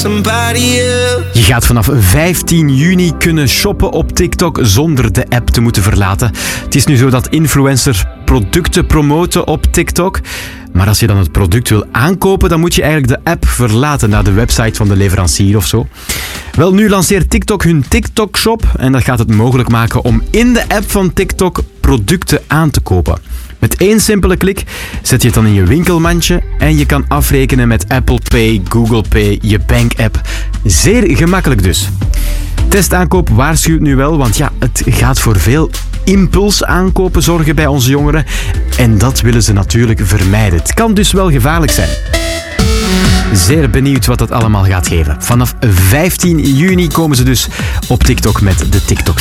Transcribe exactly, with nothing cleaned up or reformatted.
Je gaat vanaf vijftien juni kunnen shoppen op TikTok zonder de app te moeten verlaten. Het is nu zo dat influencers producten promoten op TikTok. Maar als je dan het product wil aankopen, dan moet je eigenlijk de app verlaten naar de website van de leverancier of zo. Wel, nu lanceert TikTok hun TikTok Shop en dat gaat het mogelijk maken om in de app van TikTok producten aan te kopen. Met één simpele klik zet je het dan in je winkelmandje en je kan afrekenen met Apple Pay, Google Pay, je bank-app. Zeer gemakkelijk dus. Testaankoop waarschuwt nu wel, want ja, het gaat voor veel impulsaankopen zorgen bij onze jongeren. En dat willen ze natuurlijk vermijden. Het kan dus wel gevaarlijk zijn. Zeer benieuwd wat dat allemaal gaat geven. Vanaf vijftien juni komen ze dus op TikTok met de TikTok